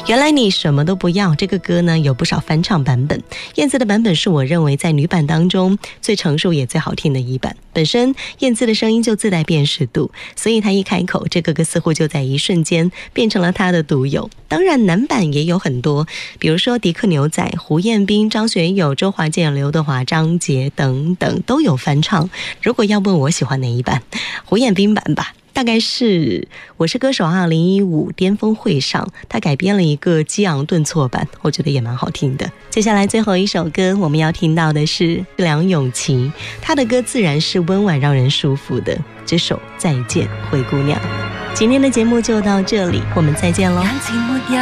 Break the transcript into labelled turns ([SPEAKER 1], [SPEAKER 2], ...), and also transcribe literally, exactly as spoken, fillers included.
[SPEAKER 1] 原来你什么都不要，这个歌呢有不少翻唱版本，燕姿的版本是我认为在女版当中最成熟也最好听的一版。本身燕姿的声音就自带辨识度，所以她一开口，这个歌似乎就在一瞬间变成了她的独有。当然男版也有很多，比如说迪克牛仔、胡彦斌、张学友、周华健、刘德华、张杰等等都有翻唱。如果要问我喜欢哪一版，胡彦斌版吧，大概是我是歌手二零一五巅峰会上，他改编了一个激昂顿挫版，我觉得也蛮好听的。接下来最后一首歌我们要听到的是梁咏琪，他的歌自然是温婉让人舒服的，这首再见灰姑娘。今天的节目就到这里，我们再见咯。